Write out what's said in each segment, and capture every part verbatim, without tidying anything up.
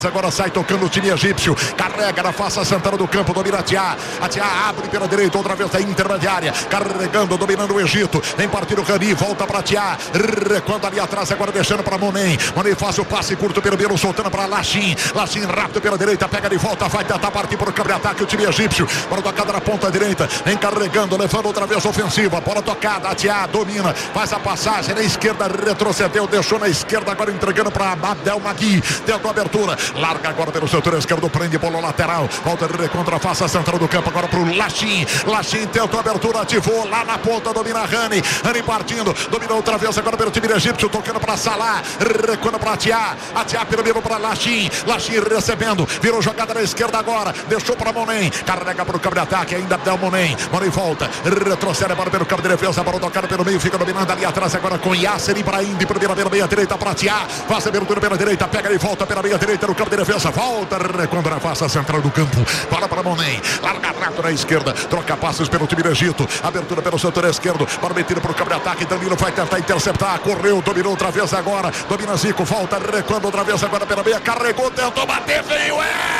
Agora sai tocando o time egípcio. Carrega na face central do campo. Domina a Tia. A Tia abre pela direita. Outra vez da intermediária. Carregando, dominando o Egito. Vem partir o Rani. Volta para Tia. Recuando ali atrás. Agora deixando para Monem. Monem faz o passe curto pelo meio. Soltando para Lachin. Lachin rápido pela direita. Pega de volta. Vai tentar partir para o campo de ataque. O time egípcio. Bola tocada na ponta direita. Vem carregando. Levando outra vez ofensiva. Bola tocada. A Tia domina. Faz a passagem na esquerda. Retrocedeu. Deixou na esquerda. Agora entregando para Abdel Magui. Tentou a abertura. Larga agora pelo setor esquerdo, prende bola lateral, volta contra a face central do campo, agora pro Lachin. Lachin tentou a abertura, ativou lá na ponta, domina Rani. Rani partindo, dominou outra vez agora pelo time egípcio, tocando para Salah, recuando para Tia. A Tia primeiro para Lachin. Lachin recebendo, virou jogada na esquerda agora, deixou para Monem, carrega para o campo de ataque, ainda dá o Monem. Monem volta, retrocede agora pelo campo de defesa, bola tocada pelo meio, fica dominando ali atrás agora com Yasser Ibrahim, de primeira pela meia direita para Tia. Faz a abertura pela direita, pega e volta pela meia direita no campo de defesa. Volta, recontra a face central do campo. Bola para Monem. Larga rápido na esquerda. Troca passes pelo time do Egito. Abertura pelo setor esquerdo. Para meter para o campo de ataque. Danilo vai tentar interceptar. Correu, dominou outra vez agora. Domina Zico. Volta, recuando outra vez agora pela meia. Carregou, tentou bater. Veio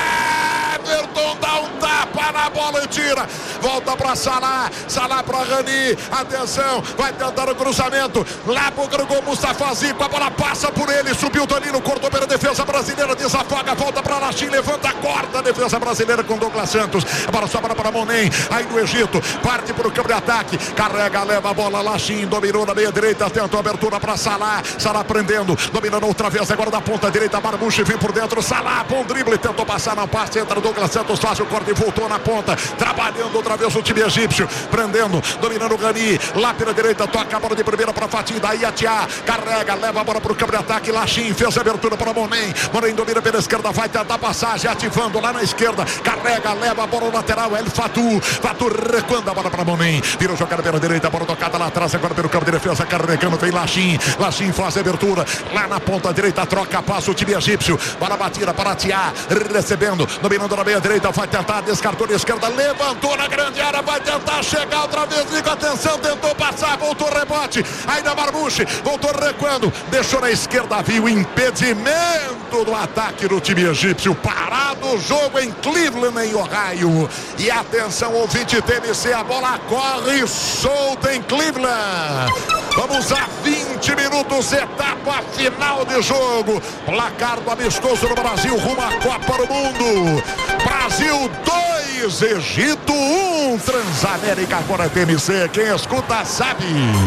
Everton. Dá um tapa na bola e tira. Volta para Salah. Salah para Rani. Atenção. Vai tentar o cruzamento. Lá pro Gregor Mustafa Zico. A bola passa por ele. Subiu Danilo. Cortou pela defesa brasileira. Desafoga. Volta para Lachin. Levanta a corda. A defesa brasileira com Douglas Santos. A bola sobra para Monem. Aí do Egito. Parte para o campo de ataque. Carrega. Leva a bola. Lachin. Dominou na meia direita. Tentou a abertura para Salah. Salah prendendo. Dominando outra vez. Agora da ponta direita. Marmouche vem por dentro. Salah. Bom drible. Tentou passar. Não passa. Entra o Douglas Santos. Faz o corte e voltou na ponta. Trabalhando outra vez o time egípcio. Prendendo. Dominando o Rani. Lá pela direita. Toca a bola de primeira para Fatih. Daí a Tia. Carrega. Leva a bola para o campo de ataque. Lachin fez a abertura para Monem. Monem domina pela esquerda. Vai tentar passagem. Ativando lá na esquerda. Carrega. Leva a bola no lateral. El Fatou. Fatou recuando a bola para Monem. Virou jogada pela direita. A bola tocada lá atrás. Agora pelo campo de defesa. Carregando. Vem Lachin. Lachin faz a abertura. Lá na ponta direita. Troca. Passa o time egípcio. Bola batida para Tia. Recebendo. Dominando na meia direita. Vai tentar. Descartou na esquerda. Levantou na grande área. Vai tentar chegar outra vez. Liga atenção. Tentou passar. Voltou rebote. Ainda Marmouche. Voltou recuando. Deixou na esquerda. Viu impedimento do ataque do time egípcio. Parado o jogo em Cleveland, em Ohio. E atenção, ouvinte T M C. A bola corre solta em Cleveland. Vamos a vinte minutos. Etapa final de jogo. Placar do amistoso no Brasil. Rumo à Copa do Mundo. Brasil dois, Egito um. Transamérica agora T M C. Quem escuta sabe.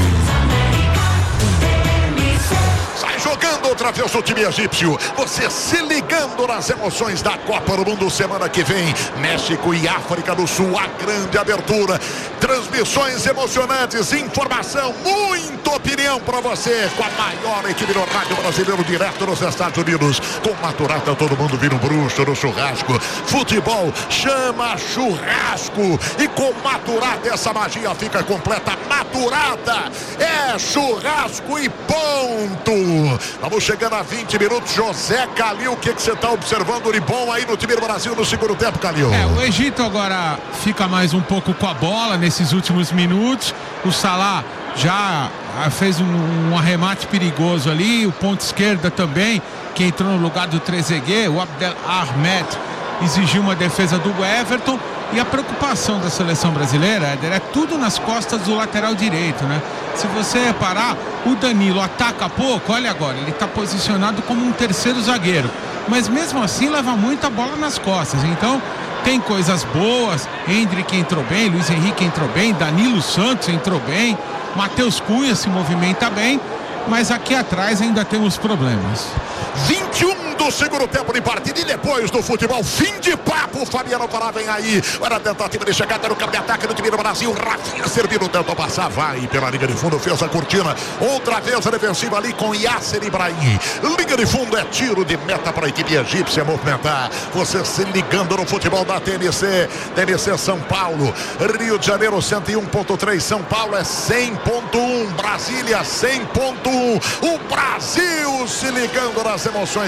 Sai jogando outra vez o time egípcio. Você se ligando nas emoções da Copa do Mundo semana que vem. México e África do Sul. A grande abertura. Transmissões emocionantes. Informação. Muita opinião para você. Com a maior equipe do rádio brasileiro direto nos Estados Unidos. Com Maturata todo mundo vira um bruxo no churrasco. Futebol chama churrasco. E com Maturata essa magia fica completa. Maturata é churrasco e ponto. Vamos chegando a vinte minutos. José Calil, o que você está observando de bom aí no time do Brasil no segundo tempo, Calil? É, o Egito agora fica mais um pouco com a bola nesses últimos minutos. O Salah já fez um, um arremate perigoso ali. O ponto esquerda também, que entrou no lugar do Trezeguet. O Abdel Ahmed exigiu uma defesa do Everton. E a preocupação da seleção brasileira, Éder, é tudo nas costas do lateral direito, né? Se você reparar, o Danilo ataca pouco, olha agora, ele está posicionado como um terceiro zagueiro. Mas mesmo assim leva muita bola nas costas. Então tem coisas boas. Hendrick entrou bem, Luiz Henrique entrou bem, Danilo Santos entrou bem, Matheus Cunha se movimenta bem. Mas aqui atrás ainda temos problemas. vinte e um do segundo tempo de partida. E depois do futebol, fim de papo. Fabiano Pará vem aí. Era a tentativa de chegar até no campo de ataque do time do Brasil. Rafinha servindo, tentou passar. Vai pela linha de fundo, fez a cortina. Outra vez a defensiva ali com Yasser Ibrahim. Linha de fundo é tiro de meta para a equipe egípcia movimentar. Você se ligando no futebol da T N C. T N C São Paulo. Rio de Janeiro cento e um ponto três. São Paulo é cem ponto um. Brasília cem ponto um. O Brasil se ligando nas emoções da Copa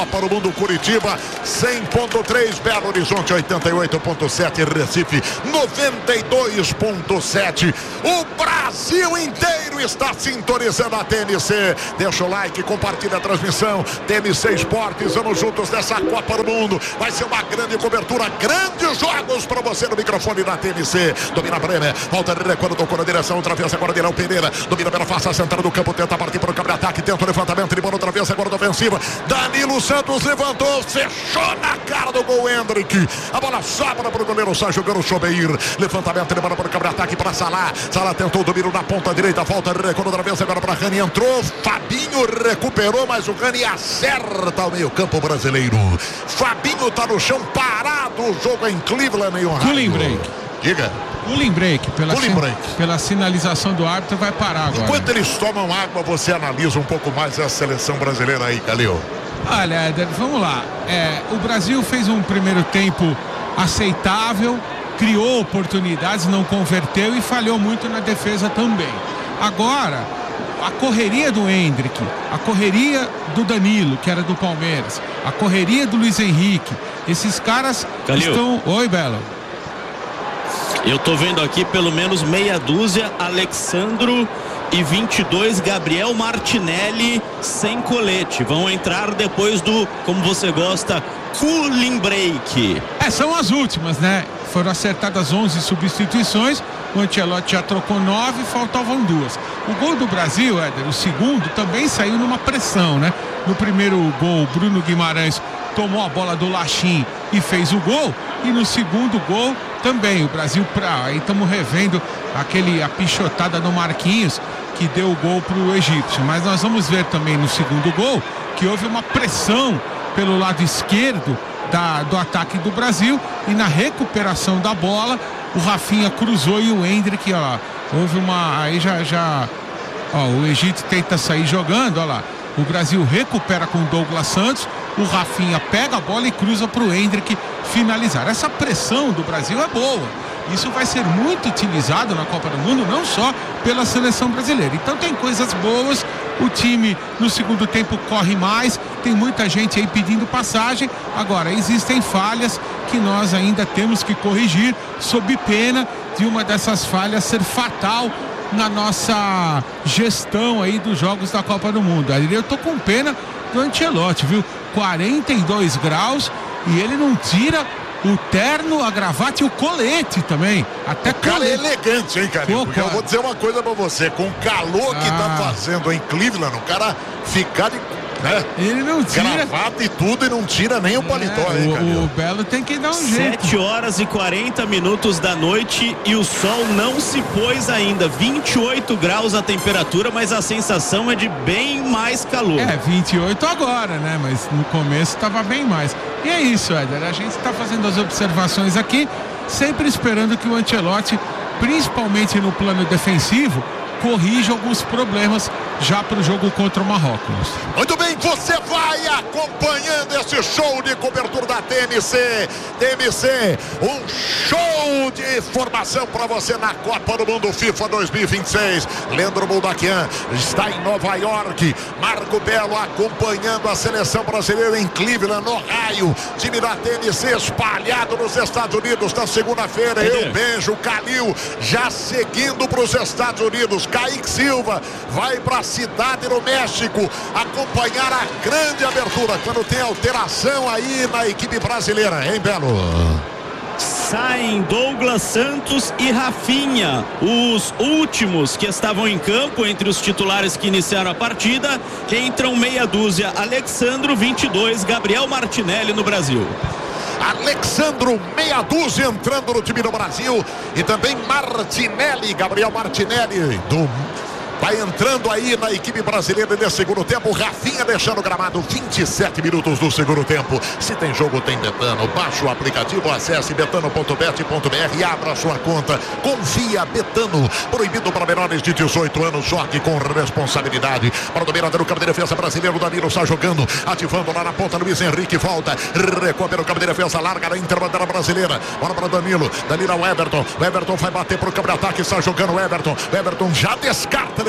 Copa do Mundo. Curitiba cem ponto três, Belo Horizonte oitenta e oito ponto sete, Recife noventa e dois ponto sete. O Brasil inteiro está sintonizando a T M C. Deixa o like, compartilha a transmissão. T M C Esportes, vamos juntos nessa Copa do Mundo. Vai ser uma grande cobertura, grandes jogos para você no microfone da T M C. Domina Bremer, volta quando tocou na direção, travessa agora Dirão Pereira, domina pela face central do campo, tenta partir para o campo de ataque, tenta o levantamento, ele bola outra vez agora da ofensiva. Danilo Santos levantou, fechou na cara do gol Hendrick. A bola sobra para o goleiro, sai jogando o Chobeir. Levantamento, ele bola para o campo de ataque para Salah. Salah tentou o domínio na ponta direita, volta recuando outra vez agora para Rani, entrou, Fabinho recuperou, mas o Rani acerta o meio campo brasileiro. Fabinho tá no chão parado, o jogo é em Cleveland, em Ohio. Cooling break. Diga. Cooling break, pela, Cooling sin break. pela sinalização do árbitro, vai parar agora. Enquanto eles tomam água, você analisa um pouco mais a seleção brasileira aí, Calil. Olha, Éder, vamos lá. É, o Brasil fez um primeiro tempo aceitável, criou oportunidades, não converteu e falhou muito na defesa também. Agora, a correria do Hendrick, a correria do Danilo, que era do Palmeiras, a correria do Luiz Henrique, esses caras Calil. estão... Oi, Belo. Eu tô vendo aqui pelo menos meia dúzia, Alexandro e vinte e dois, Gabriel Martinelli sem colete. Vão entrar depois do, como você gosta, cooling break. É, são as últimas, né? Foram acertadas onze substituições, o Ancelotti já trocou nove, faltavam duas. O gol do Brasil, Éder, o segundo, também saiu numa pressão, né? No primeiro gol, Bruno Guimarães tomou a bola do Lachim e fez o gol, e no segundo gol também o Brasil, pra, aí estamos revendo aquele, a pichotada do Marquinhos que deu o gol para o egípcio, mas nós vamos ver também no segundo gol que houve uma pressão pelo lado esquerdo da, do ataque do Brasil, e na recuperação da bola o Rafinha cruzou e o Hendrick, ó lá, houve uma, aí já, já ó, o Egito tenta sair jogando, ó lá, o Brasil recupera com o Douglas Santos, o Rafinha pega a bola e cruza para o Hendrick finalizar. Essa pressão do Brasil é boa. Isso vai ser muito utilizado na Copa do Mundo, não só pela seleção brasileira. Então tem coisas boas, o time no segundo tempo corre mais, tem muita gente aí pedindo passagem. Agora, existem falhas que nós ainda temos que corrigir, sob pena de uma dessas falhas ser fatal na nossa gestão aí dos jogos da Copa do Mundo. Eu tô com pena do Ancelotti, viu? quarenta e dois graus e ele não tira o terno, a gravata e o colete também. Até o cara colete. É elegante, hein, cara? Pô, Porque cara. eu vou dizer uma coisa pra você, com o calor que Ah. tá fazendo em Cleveland, o cara ficar de... né? Ele não tira. Gravata e tudo e não tira nem o paletó, É, hein, o, Calil? o Belo tem que dar um jeito. sete horas e quarenta minutos da noite e o sol não se pôs ainda. vinte e oito graus a temperatura, mas a sensação é de bem mais calor. É, vinte e oito agora, né? Mas no começo estava bem mais. E é isso, Éder. A gente está fazendo as observações aqui, sempre esperando que o Ancelotti, principalmente no plano defensivo, corrija alguns problemas já para o jogo contra o Marrocos. Muito bem, você vai acompanhando esse show de cobertura da T M C. T M C, um show de informação para você na Copa do Mundo FIFA dois mil e vinte e seis. Leandro Boldaquian está em Nova York. Marco Belo acompanhando a seleção brasileira em Cleveland, Ohio. Time da T M C espalhado nos Estados Unidos na segunda-feira. Eu, Benjo, Calil, já seguindo para os Estados Unidos. Kaique Silva vai para a cidade no México acompanhar a grande abertura quando tem alteração aí na equipe brasileira, hein, Belo? Saem Douglas Santos e Rafinha, os últimos que estavam em campo entre os titulares que iniciaram a partida. Entram meia dúzia, Alexandro, vinte e dois, Gabriel Martinelli no Brasil. Alexandro, meia dúzia entrando no time do Brasil, e também Martinelli, Gabriel Martinelli do... vai entrando aí na equipe brasileira nesse segundo tempo. Rafinha deixando o gramado, vinte e sete minutos do segundo tempo. Se tem jogo, tem Betano. Baixe o aplicativo, acesse betano ponto bet ponto br e abra a sua conta. Confia, Betano. Proibido para menores de dezoito anos. Jogue com responsabilidade. Para o dominador do campo de defesa brasileiro, Danilo está jogando, ativando lá na ponta, Luiz Henrique volta, recupera o campo de defesa, larga na interbandeira brasileira. Bora para Danilo. Danilo ao Everton. O Everton vai bater para o campo de ataque, está jogando o Everton. O Everton já descarta,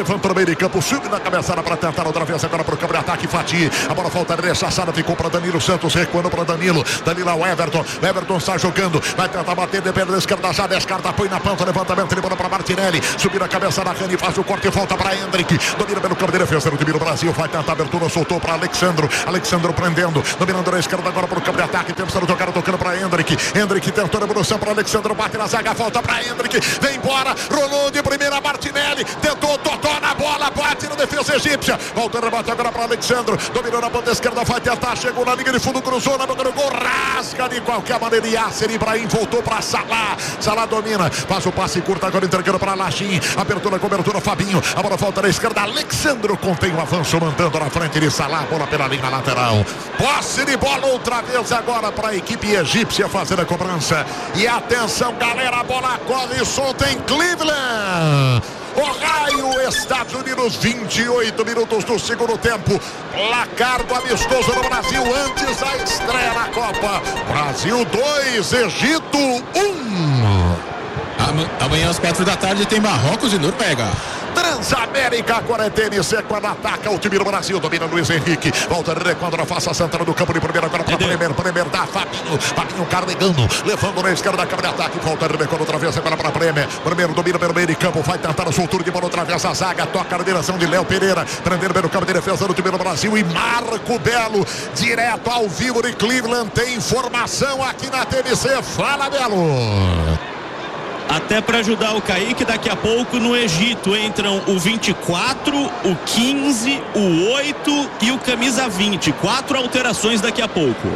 levanta no meio de campo, sube na cabeçada para tentar outra vez agora para o campo de ataque, Fati. A bola volta rechaçada, ficou para Danilo Santos, recuando para Danilo. Danilo ao Everton. O Everton está jogando, vai tentar bater de perna esquerda, já descarta, põe na ponta, levantamento, ele bola para Martinelli. Subir a cabeça da Rani, faz o corte e volta para Hendrick. Domina pelo campo de defesa do time do Brasil, vai tentar a abertura, soltou para Alexandro. Alexandro prendendo, dominando na esquerda agora para o campo de ataque, tentando tocar, tocando para Hendrick. Hendrick tentou a evolução para Alexandro, bate na zaga, volta para Hendrick, vem embora, rolou de primeira Martinelli, tentou, tocou na bola, bate na defesa egípcia, volta a rebate agora para Alexandro, dominou na ponta esquerda, vai tentar, chegou na linha de fundo, cruzou na boca do gol, rasga de qualquer maneira, Yasser Ibrahim voltou para Salah, Salah domina, faz o passe curto agora entregando para Lachim, abertura, cobertura, Fabinho, a bola volta na esquerda, Alexandro contém o avanço, mandando na frente de Salah, bola pela linha lateral, posse de bola outra vez agora para a equipe egípcia fazer a cobrança, e atenção galera, a bola corre e solta em Cleveland. Ohio, Estados Unidos, vinte e oito minutos do segundo tempo. Placar do amistoso no Brasil antes da estreia na Copa. Brasil dois, Egito um. Amanhã às quatro da tarde tem Marrocos e Noruega. Transamérica, agora é T M C quando ataca o time do Brasil, domina Luiz Henrique, volta recuando na face central do campo de primeira, agora para Premier, Premier dá Fabinho, Fabinho carregando, levando na esquerda da câmera de ataque, volta recuando outra vez agora para Premier, Premier domina pelo meio de campo, vai tentar a soltura de bola outra vez, a zaga, toca na direção de Léo Pereira, prendendo pelo campo de defesa do time do Brasil e Marco Belo, direto ao vivo de Cleveland, tem informação aqui na T M C, fala Belo. Até para ajudar o Kaique, daqui a pouco no Egito entram o vinte e quatro, o quinze, o oito e o camisa vinte. Quatro alterações daqui a pouco.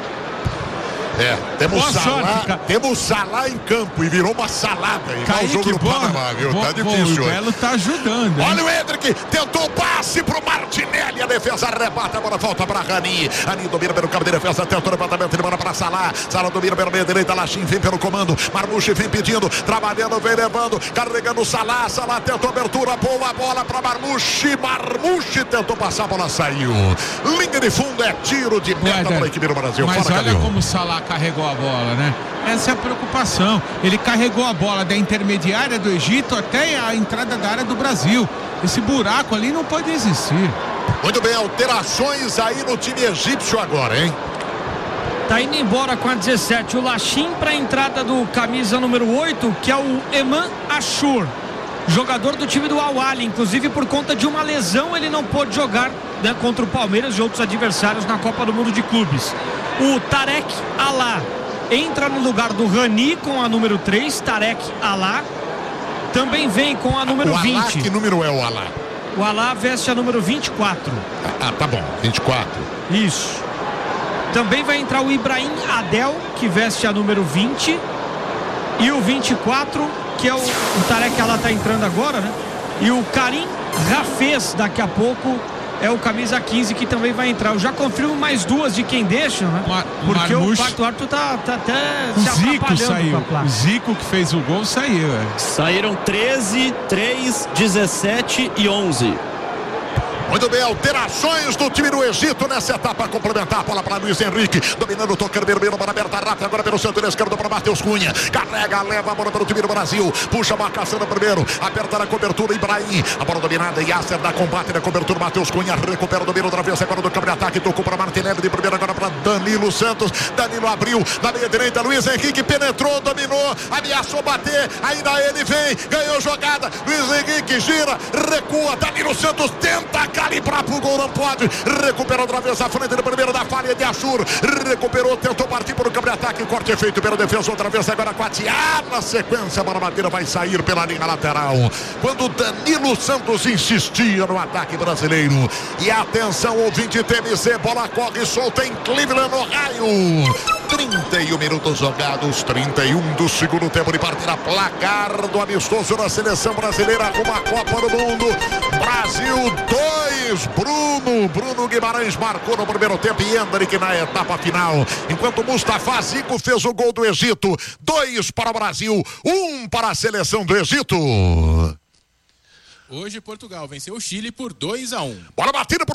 É, temos Salah, temos Salah em campo e virou uma salada igual o jogo do Panamá, viu? Bo, tá difícil. Bo, o Belo tá ajudando, hein? Olha o Hendrick, tentou o passe pro Martinelli, a defesa arrebata, a bola volta pra Rani. Rani domina pelo campo de defesa, tentou o levantamento, ele bola pra Salah. Salah domina pelo meio direita, Lachim vem pelo comando, Marmouche vem pedindo, trabalhando, vem levando, carregando o Salah. Salah tentou abertura, boa bola pra Marmouche. Marmouche tentou passar, a bola saiu. Linha de fundo, é tiro de meta para a equipe do Brasil. Mas Fora, olha Calil. como o Salah carregou a bola, né? Essa é a preocupação. Ele carregou a bola da intermediária do Egito até a entrada da área do Brasil. Esse buraco ali não pode existir. Muito bem, alterações aí no time egípcio agora, hein? Tá indo embora com a dezessete o Lachim para a entrada do camisa número oito, que é o Eman Ashur, jogador do time do Al-Ahly. Inclusive por conta de uma lesão ele não pôde jogar, né, contra o Palmeiras e outros adversários na Copa do Mundo de Clubes. O Tarek Alá entra no lugar do Rani com a número três, Tarek Alá. Também vem com a número o Alá, vinte. Que número é o Alá? O Alá veste a número vinte e quatro. Ah, tá bom, vinte e quatro. Isso. Também vai entrar o Ibrahim Adel, que veste a número vinte. E o vinte e quatro, que é o, o Tarek Alá tá entrando agora, né? E o Karim Rafez, daqui a pouco, é o camisa quinze que também vai entrar. Eu já confirmo mais duas de quem deixa, né? Mar Porque Marmouche, o quarto árbitro tá, tá até o se Zico saiu. com a placa. O Zico que fez o gol saiu, é. Saíram treze, três, dezessete e onze. Muito bem, alterações do time do Egito nessa etapa complementar. Bola para Luiz Henrique, dominando, tocando, primeiro, bola aberta rápida, agora pelo centro esquerdo para Matheus Cunha. Carrega, leva a bola para o time do Brasil. Puxa a marcação no primeiro, aperta na cobertura, Ibrahim. A bola dominada, Yasser dá combate na cobertura, Matheus Cunha recupera o domínio outra vez, agora do campo de ataque, tocou para Martinelli de primeiro, agora para Danilo Santos. Danilo abriu, na meia direita, Luiz Henrique penetrou, dominou, ameaçou bater, ainda ele vem, ganhou jogada. Luiz Henrique gira, recua, Danilo Santos tenta calibrar pro gol, não pode, recupera outra vez a frente do primeiro da falha de Ashur, recuperou, tentou partir para o campo de ataque, corte feito pelo defesa, outra vez agora com a Tiá, na sequência, a bola batida vai sair pela linha lateral, quando Danilo Santos insistia no ataque brasileiro. E atenção, ouvinte T M C, bola corre solta em Cleveland, Ohio. trinta e um minutos jogados, trinta e um do segundo tempo de partida, placar do amistoso da seleção brasileira rumo à Copa do Mundo. Brasil dois, Bruno, Bruno Guimarães marcou no primeiro tempo e Hendrick na etapa final. Enquanto Mustafa Zico fez o gol do Egito, dois para o Brasil, um para a seleção do Egito. Hoje Portugal venceu o Chile por dois a um. Bola batida para o campo de ataque.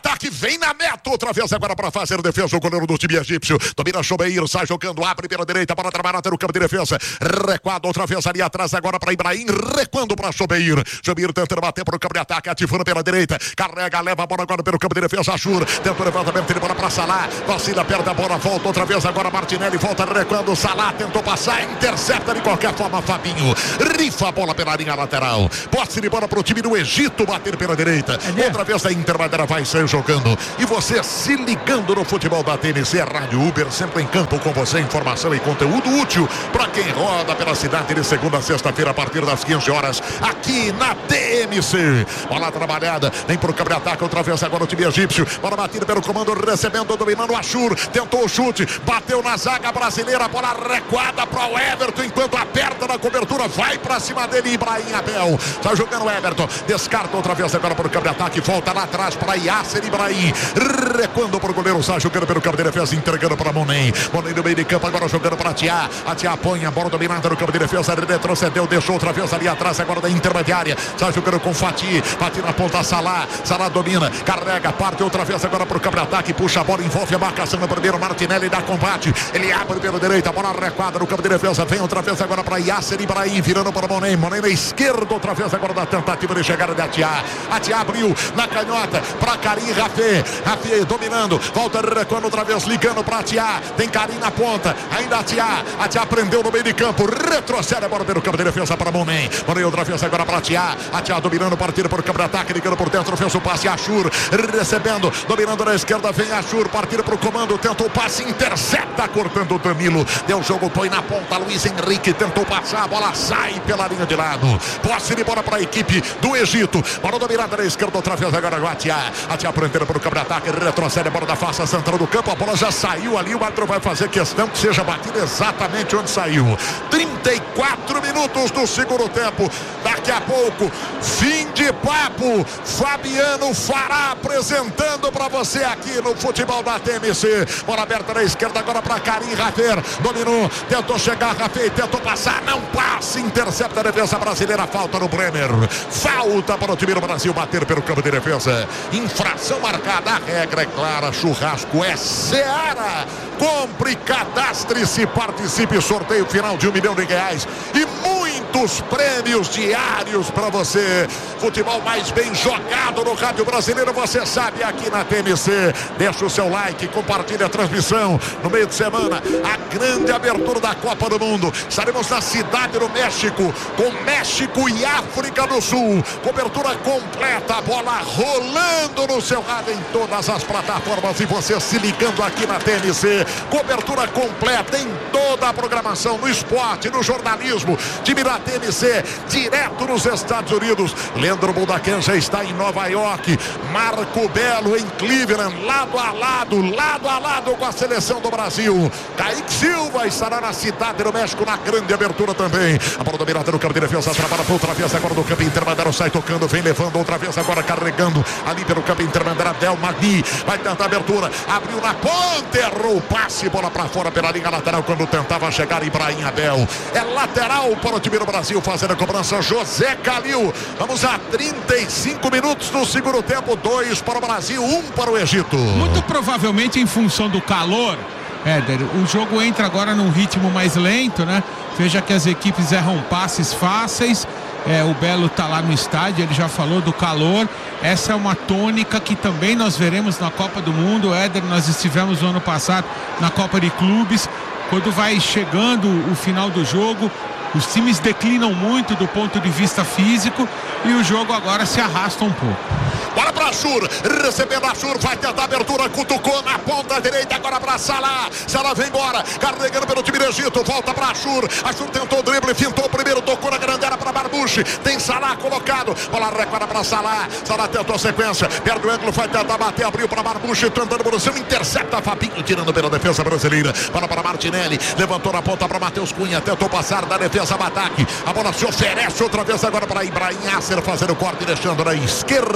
ataque, vem na meta, outra vez agora para fazer defesa, o goleiro do time egípcio, domina Chobeir, sai jogando, abre pela direita, para trabalhar até o campo de defesa, recuado outra vez ali atrás agora para Ibrahim, recuando para Chobeir, Chobeir tentando bater para o campo de ataque, ativando pela direita, carrega, leva a bola agora pelo campo de defesa, Achur, tenta o levantamento, ele bola para Salah, vacila, perde a bola, volta outra vez agora Martinelli, volta recuando, Salah tentou passar, intercepta de qualquer forma, Fabinho, rifa a bola pela linha lateral, posse de bola para o time do Egito, bater pela direita, outra vez a Intermadeira vai sair jogando, e você se ligando no futebol da T M C, Rádio Uber, sempre em campo com você, informação e conteúdo útil para quem roda pela cidade de segunda a sexta-feira a partir das quinze horas, aqui na T M C, bola trabalhada, vem para o campo de ataque, outra vez agora o time egípcio, bola batida pelo comando, recebendo, dominando o Achur, tentou o chute, bateu na zaga brasileira, bola recuada para o Everton, enquanto aperta na cobertura, vai para cima dele, Ibrahim Abel, está jogando o Everton, descarta outra vez agora para o campo de ataque, volta lá atrás para Yasser Ibrahim, recuando para o goleiro, sai jogando pelo campo de defesa, entregando para Monem, Monem no meio de campo, agora jogando para Tiá, a Tiá põe a bola dominada no campo de defesa, retrocedeu, deixou outra vez ali atrás, agora da intermediária, sai jogando com Fati, Fati na ponta, Salah, Salah domina, carrega, parte outra vez agora para o campo de ataque, puxa a bola, envolve a marcação no primeiro, Martinelli dá combate, ele abre pela direita, bola recuada no campo de defesa, vem outra vez agora para Yasser Ibrahim, virando para Monem, Monem na esquerda, outra vez agora da tentativa de chegada da Tiá, a Tiá abriu na canhota, para Karim Rafé, Rafé dominando, volta recuando outra vez, ligando para Tiá, tem Karim na ponta, ainda a Tiá, a Tiá prendeu no meio de campo, retrocede a bola pelo campo de defesa para Monem, Monem outra vez agora para Tiá, a Tiá dominando, partindo por campo de ataque, ligando por dentro, fez o passe, Achur, recebendo, dominando na esquerda, vem Achur, partindo para o comando, tentou o passe, intercepta, cortando o Danilo, deu o jogo, põe na ponta, Luiz Henrique, tentou passar, a bola sai pela linha de lado, posse de bola para a equipe do Egito, bola dominada na esquerda, outra vez agora a Tiá, a Tiá prendendo para o campo de ataque, retrocede a bola da face central do campo, a bola já saiu ali, o árbitro vai fazer questão que seja batida exatamente onde saiu. trinta e quatro minutos do segundo tempo, daqui a pouco, fim de papo, Fabiano Fará apresentando para você aqui no futebol da T M C, bola aberta na esquerda agora para Karim Rafé, dominou, tentou chegar, Rafé, tentou passar, não passa, intercepta a defesa brasileira, falta no Bremer, falta para o time do Brasil bater pelo campo de defesa, infração marcada, a regra é clara, churrasco é Seara, compre, cadastre-se, participe, sorteio final de um milhão de reais e muitos prêmios diários para você, futebol mais bem jogado no rádio brasileiro, você sabe, aqui na T M C, deixa o seu like, compartilha a transmissão, no meio de semana, a grande abertura da Copa do Mundo, estaremos na cidade do México, com México e África do Sul, cobertura completa, bola rolando no seu rádio em todas as plataformas e você se ligando aqui na T M C, cobertura completa em toda a programação, no esporte, no jornalismo, time da T M C, direto nos Estados Unidos, Leandro Budaken já está em Nova York, Marco Belo em Cleveland, lado a lado, lado a lado com a seleção do Brasil, Kaique Silva estará na cidade do México na grande abertura também, a bola dominada no campo de defesa, trabalha para outra vez agora do campo intermediário, sai tocando, vem levando outra vez agora carregando ali pelo campo intermediário, Del Magni, vai tentar a abertura, abriu na ponta, errou o passe, bola para fora pela linha lateral quando tentava chegar Ibrahim Abel, é lateral para o time do Brasil fazendo a cobrança, José Calil, vamos a trinta e cinco minutos do segundo tempo, dois para o Brasil, um para o Egito. Muito provavelmente em função do calor, Éder, o jogo entra agora num ritmo mais lento, né? Veja que as equipes erram passes fáceis. É, o Belo tá lá no estádio, ele já falou do calor. Essa é uma tônica que também nós veremos na Copa do Mundo. Éder, nós estivemos no ano passado na Copa de Clubes. Quando vai chegando o final do jogo, os times declinam muito do ponto de vista físico e o jogo agora se arrasta um pouco. Bora para Achur, recebendo Achur, vai tentar a abertura, cutucou na ponta direita, agora para Salah, Salah vem embora, carregando pelo time do Egito, volta para Achur, Achur tentou o drible, fintou o primeiro, tocou na grande área para Marbuche, tem Salah colocado, bola recuada para Salah, Salah tentou a sequência, perde o ângulo, vai tentar bater, abriu para Marbuche, tentando evolução, intercepta Fabinho, tirando pela defesa brasileira, bola para Martinelli, levantou na ponta para Matheus Cunha, tentou passar da defesa ao ataque, a bola se oferece outra vez agora para Ibrahim Yasser, fazendo o corte, deixando na esquerda para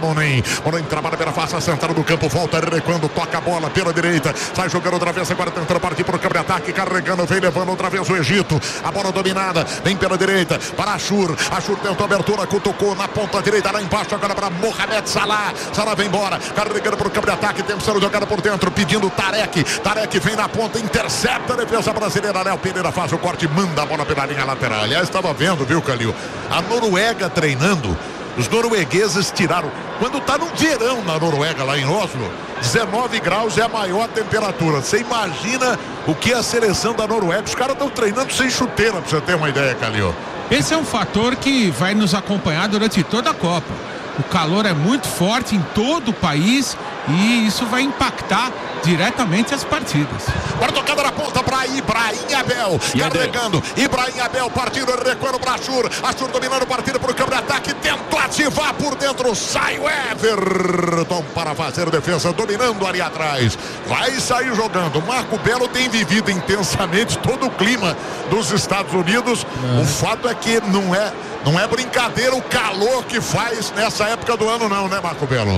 Monem. Monem trabalha pela face central do campo, volta recuando, toca a bola pela direita, sai jogando outra vez, agora tentando partir para o campo de ataque, carregando, vem levando outra vez o Egito. A bola dominada, vem pela direita para Ashur. Ashur tentou abertura, cutucou na ponta direita, lá embaixo, agora para Mohamed Salah. Salah vem embora, carregando para o campo de ataque, tem sendo jogada por dentro, pedindo Tarek. Tarek vem na ponta, intercepta a defesa brasileira. Léo Pereira faz o corte, manda a bola pela linha lateral. Aliás, estava vendo, viu, Calil? A Noruega treinando. Os noruegueses tiraram. Quando está no verão na Noruega, lá em Oslo, dezenove graus é a maior temperatura. Você imagina o que é a seleção da Noruega? Os caras estão treinando sem chuteira, para você ter uma ideia, Calil. Esse é um fator que vai nos acompanhar durante toda a Copa. O calor é muito forte em todo o país e isso vai impactar diretamente as partidas. Para tocada na ponta para Ibrahim Abel, carregando, Ibrahim Abel partindo, recuando para Ashur, Ashur dominando o partido para o campo de ataque, tentou ativar por dentro, sai o Everton para fazer defesa, dominando ali atrás, vai sair jogando. Marco Belo tem vivido intensamente todo o clima dos Estados Unidos. É. O fato é que não é, não é brincadeira o calor que faz nessa época do ano não, né, Marco Belo?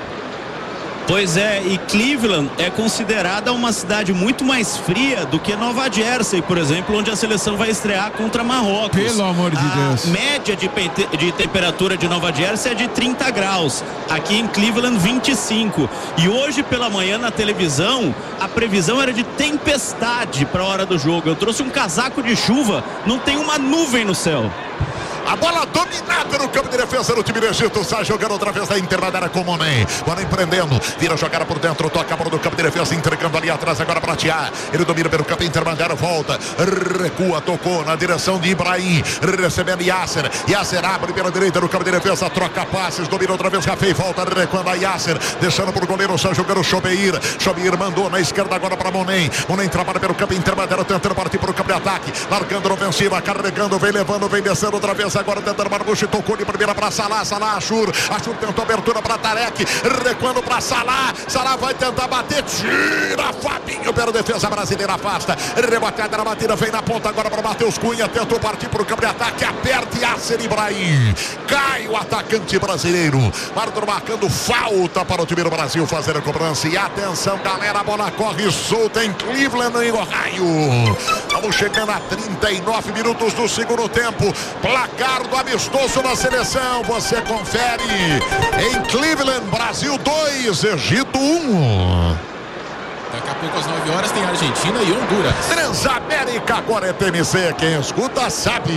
Pois é, e Cleveland é considerada uma cidade muito mais fria do que Nova Jersey, por exemplo, onde a seleção vai estrear contra Marrocos. Pelo amor de Deus. A média de, de temperatura de Nova Jersey é de trinta graus. Aqui em Cleveland, vinte e cinco. E hoje pela manhã na televisão, a previsão era de tempestade para a hora do jogo. Eu trouxe um casaco de chuva, não tem uma nuvem no céu. A bola dominada no campo de defesa do time do Egito. Sai jogando outra vez da intermediária com Monem. Monem prendendo. Vira jogada por dentro. Toca a bola do campo de defesa. Entregando ali atrás agora para Tiá. Ele domina pelo campo intermediário. Volta. Recua. Tocou na direção de Ibrahim. Recebendo Yasser. Yasser abre pela direita no campo de defesa. Troca passes. Domina outra vez. Rafei. Volta. Recuando a Yasser. Deixando para o goleiro. Sai jogando o Chobeir. Chobeir mandou na esquerda agora para Monem. Monem trabalha pelo campo intermediário. Tentando partir para o campo de ataque. Largando na ofensiva. Carregando. Vem levando. Vem descendo outra vez. Agora tentando Marbuche, tocou de primeira para Salah, Salah, Ashur, Ashur tentou abertura para Tarek, recuando para Salah, Salah vai tentar bater, tira Fabinho pela defesa brasileira, afasta, rebatida na batida, vem na ponta agora para Matheus Cunha, tentou partir para o campo de ataque, aperta Yasser Ibrahim, cai o atacante brasileiro, Martor marcando falta para o time do Brasil fazer a cobrança, e atenção galera, a bola corre solta em Cleveland, em Ohio, vamos chegando a trinta e nove minutos do segundo tempo, placar do amistoso na seleção, você confere em Cleveland, Brasil dois, Egito um. Daqui a pouco às nove horas tem Argentina e Honduras. Transamérica, agora é T M C, quem escuta sabe.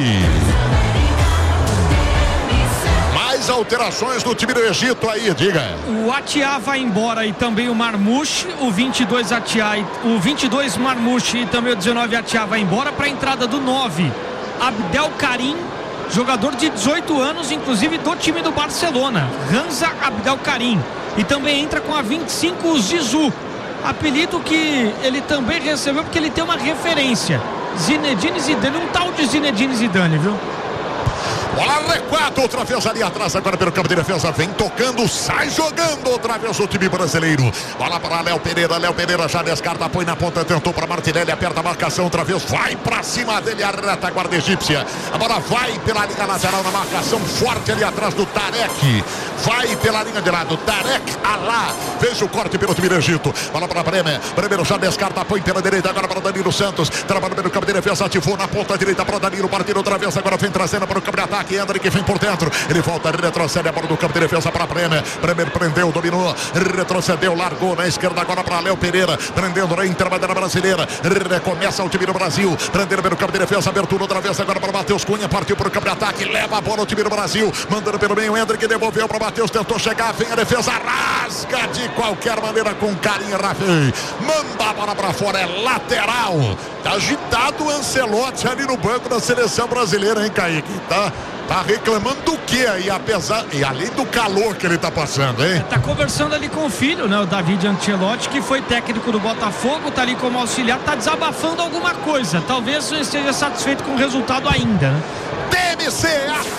Mais alterações no time do Egito aí, diga. O Atiá vai embora e também o Marmouche, o vinte e dois Atiá, o vinte e dois Marmouche e também o dezenove Atiá vai embora para a entrada do nove, Abdel Karim, jogador de dezoito anos, inclusive do time do Barcelona, Hamza Abdel Karim. E também entra com a vinte e cinco o Zizou, apelido que ele também recebeu porque ele tem uma referência, Zinedine Zidane, um tal de Zinedine Zidane, viu? Bola recuada outra vez ali atrás, agora pelo campo de defesa, vem tocando, sai jogando outra vez o time brasileiro. Bola para Léo Pereira, Léo Pereira já descarta, põe na ponta, tentou para Martinelli, aperta a marcação outra vez, vai para cima dele a retaguarda egípcia. A bola vai pela linha lateral na marcação forte ali atrás do Tarek. Vai pela linha de lado, Tarek Alá, fez o corte pelo time do Egito. Bola para Bremer, Bremer já descarta, põe pela direita agora para Danilo Santos, trabalha pelo campo de defesa, ativou na ponta direita para Danilo, partindo outra vez, agora vem trazendo para o campo de ataque. Hendrick vem por dentro, ele volta, retrocede a bola do campo de defesa para Bremer, Bremer prendeu, dominou, retrocedeu, largou na esquerda agora para Léo Pereira, prendendo na intermediária brasileira, recomeça o time do Brasil, prendendo pelo campo de defesa, abertura outra vez agora para Matheus Cunha, partiu para o campo de ataque, leva a bola o time do Brasil, mandando pelo meio, Hendrick devolveu para Matheus, tentou chegar, vem a defesa, rasga de qualquer maneira com carinho, Rafael, manda a bola para fora, é lateral, tá agitado o Ancelotti ali no banco da seleção brasileira, hein, Kaique? Tá Tá reclamando do que aí, apesar e além do calor que ele tá passando, hein? Tá conversando ali com o filho, né? O David Ancelotti, que foi técnico do Botafogo, tá ali como auxiliar, tá desabafando alguma coisa. Talvez não esteja satisfeito com o resultado ainda, né? T M C, a grande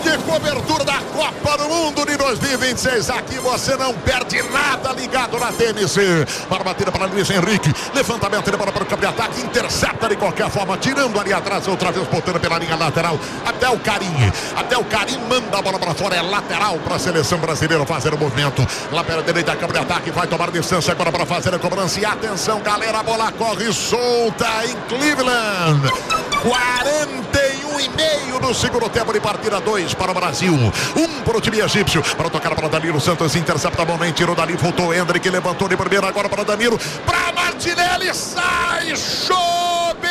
de cobertura da Copa do Mundo de dois mil e vinte e seis. Aqui você não perde nada ligado na T M C. Para batida para Luiz Henrique. Levantamento de bola para o campo de ataque. Intercepta de qualquer forma, tirando ali atrás, outra vez botando pela linha lateral. Até o Carim. Até o Carim manda a bola para fora. É lateral para a seleção brasileira fazer o movimento. Lá pela direita, campo de ataque. Vai tomar distância agora para fazer a cobrança. E atenção, galera. A bola corre solta em Cleveland. quarenta e um e meio do segundo tempo de partida. Dois para o Brasil, um para o time egípcio. Para tocar para Danilo Santos, intercepta a bola, nem tirou dali, voltou Hendrick, levantou de primeira agora para Danilo, para Martinelli, sai Chobeir.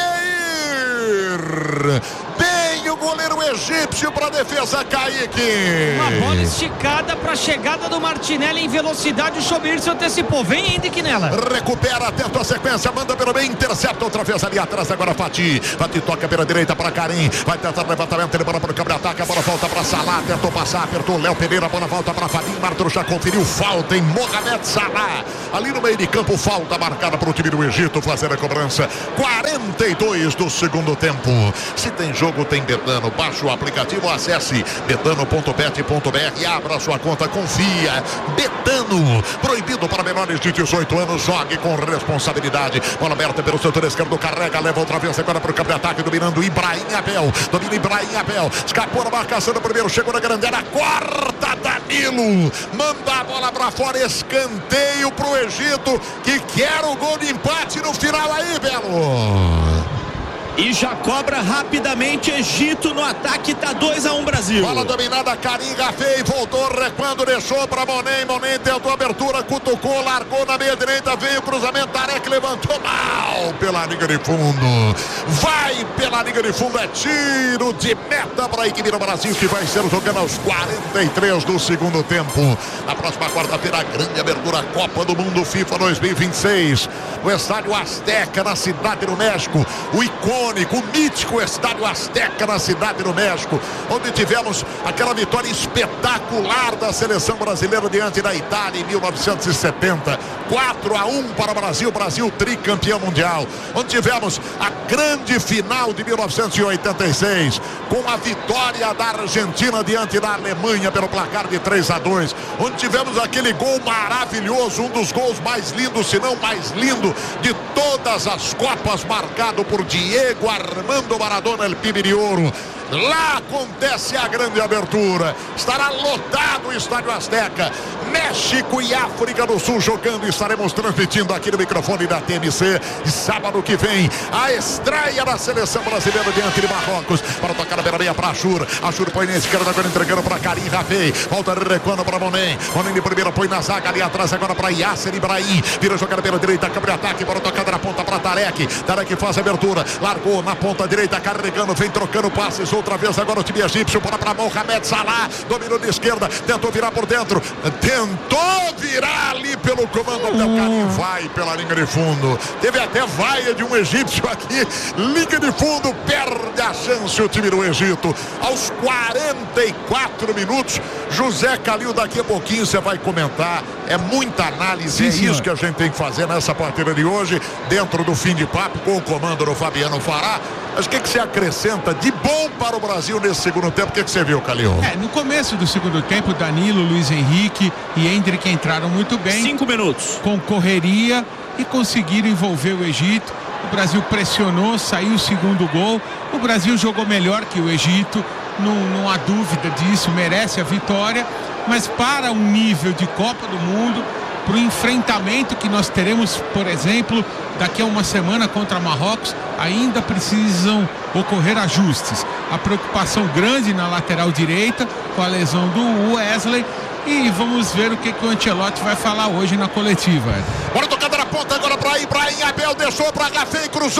Bem o goleiro egípcio para a defesa, Kaique. Uma bola esticada para a chegada do Martinelli em velocidade. O Chobeir se antecipou. Vem Hendrick nela. Recupera, tenta a sequência, manda pelo bem, intercepta outra vez ali atrás. Agora Fati. Fati toca pela direita para Carim. Vai tentar levantamento, ele bola para o campo de ataque. A bola volta para Salah. Tentou passar, apertou Léo Pereira. A bola volta para Fabinho. Martro já conferiu falta em Mohamed Salah. Ali no meio de campo, falta marcada para o time do Egito fazer a cobrança. quarenta e dois do segundo tempo. Se tem jogo, tem Betano. Baixe o aplicativo, acesse betano ponto bet ponto br e abra sua conta, confia. Betano, proibido para menores de dezoito anos, jogue com responsabilidade. Bola aberta pelo setor esquerdo, carrega, leva outra vez agora para o campo de ataque, dominando Ibrahim Abel, domina Ibrahim Abel, escapou na marcação do primeiro, chegou na grande área, corta Danilo, manda a bola para fora, escanteio para o Egito, que quer o gol de empate no final aí, Belo. E já cobra rapidamente Egito no ataque, tá dois a um Brasil. Bola dominada, Carim Rafei, voltou recuando, deixou para Monem, Monem tentou abertura, cutucou, largou na meia direita, veio o cruzamento, Tarek levantou mal pela linha de fundo. Vai pela linha de fundo, é tiro de meta para a equipe do Brasil, que vai ser jogando aos quarenta e três do segundo tempo. Na próxima quarta-feira, a grande abertura Copa do Mundo FIFA dois mil e vinte e seis. No estádio Azteca, na cidade do México, o icônico, o mítico estádio Azteca na cidade do México, onde tivemos aquela vitória espetacular da seleção brasileira diante da Itália em mil novecentos e setenta, quatro a um para o Brasil, Brasil tricampeão mundial, onde tivemos a grande final de mil novecentos e oitenta e seis, com a vitória da Argentina diante da Alemanha pelo placar de três a dois, onde tivemos aquele gol maravilhoso, um dos gols mais lindos, se não mais lindo de todas as Copas, marcado por Diego Armando Maradona, El Pibe de Ouro. Lá acontece a grande abertura. Estará lotado o estádio Azteca. México e África do Sul jogando. Estaremos transmitindo aqui no microfone da T M C. E sábado que vem, a estreia da seleção brasileira diante de Marrocos. Para tocar a beira-meia para Achur. Achur põe na esquerda, agora entregando para Carim Rafei. Volta recuando para Monem. Monem de primeira põe na zaga ali atrás, agora para Yasser Ibrahim. Vira jogada pela direita, câmbio de ataque. Para tocar na ponta para Tarek. Tarek faz a abertura. Largou na ponta direita, carregando, vem trocando passes. Outra vez agora o time egípcio, bola para Mohamed Salah, dominou de esquerda, tentou virar por dentro, tentou virar ali pelo comando até o Carim, vai pela linha de fundo, teve até vaia de um egípcio aqui, linha de fundo, perde a chance o time do Egito, aos quarenta e quatro minutos, José Calil, daqui a pouquinho você vai comentar, é muita análise, Sim, é senhor. Isso que a gente tem que fazer nessa partida de hoje, dentro do fim de papo, com o comando do Fabiano Fará. Mas o que, que você acrescenta de bom para o Brasil nesse segundo tempo? O que, que você viu, Calil? É, no começo do segundo tempo, Danilo, Luiz Henrique e Hendrick entraram muito bem. Cinco minutos. Com correria e conseguiram envolver o Egito. O Brasil pressionou, saiu o segundo gol. O Brasil jogou melhor que o Egito. Não, não há dúvida disso, merece a vitória. Mas para um nível de Copa do Mundo, para o enfrentamento que nós teremos, por exemplo, daqui a uma semana contra Marrocos, ainda precisam ocorrer ajustes. A preocupação grande na lateral direita com a lesão do Wesley, e vamos ver o que, que o Ancelotti vai falar hoje na coletiva. Bora tocando na ponta agora para Ibrahim Abel, deixou para Rafei, cruzou,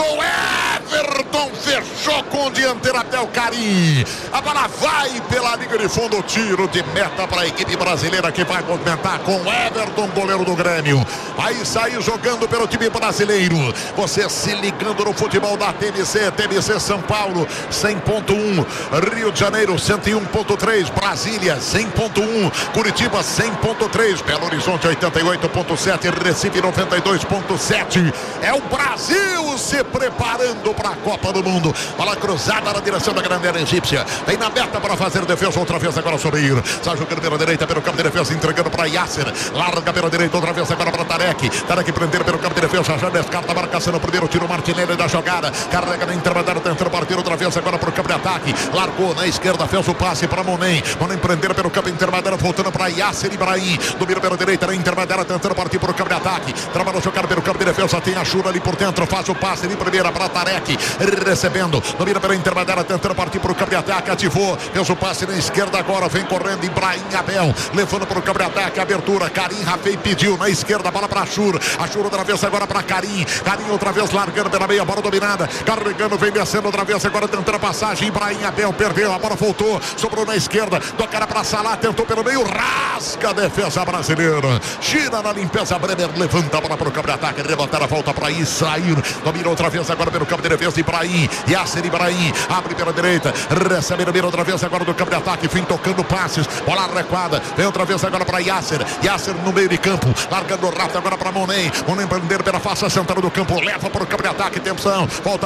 Everton fechou com o dianteiro até o Carim. A bola vai pela linha de fundo, tiro de meta para a equipe brasileira que vai movimentar com Everton, goleiro do Grêmio. Vai sair jogando pelo time brasileiro. Você se ligando no futebol da T M C, T M C São Paulo cem ponto um, Rio de Janeiro cento e um ponto três, Brasília cem ponto um, Curitiba cem ponto três, Belo Horizonte oitenta e oito ponto sete, Recife noventa e dois ponto sete. É o Brasil se preparando para a Copa do Mundo. Bola cruzada na direção da grande área egípcia. Vem na meta para fazer defesa outra vez agora sobre Ir. Sai jogando pela direita, pelo campo de defesa, entregando para Yasser. Larga pela direita outra vez agora para Tarek. Tarek prender pelo campo de defesa, já descarta a marcação no primeiro tiro. Martinelli da jogada. Carrega na intermediária, tentando partir outra vez agora para o campo de ataque. Largou na esquerda, fez o passe para Monem. Monem prender pelo campo intermediário, voltando para Yasser Ibrahim. Domina pela direita, na intermediária, tentando partir para o campo de ataque. Trabalha jogada pelo campo de defesa, tem a Shura ali por dentro, faz o passe de primeira para Tarek. Recebendo, domina pela intermediária, tentando partir para o campo de ataque. Ativou, fez o passe na esquerda agora, vem correndo Ibrahim Abel, levando para o campo de ataque. Abertura, Karim Rafei pediu na esquerda, bola para Ashur. Ashur outra vez agora para Karim. Karim outra vez largando pela meia, bola dominada. Carregando, vem descendo outra vez agora, tentando a passagem. Ibrahim Abel perdeu, a bola voltou, sobrou na esquerda, do cara para Salah, tentou pelo meio, rasga a defesa brasileira. Gira na limpeza, Bremer levanta a bola para o campo de ataque, levantar a volta para Israel. Domina outra vez agora pelo campo de defesa, Ibrahim. Yasser Ibrahim abre pela direita, recebe no meio outra vez agora do campo de ataque, fim tocando passes, bola recuada, vem outra vez agora para Yasser. Yasser no meio de campo, largando rápido agora para Monem. Monem prender pela face central do campo, leva para o campo de ataque, atenção, volta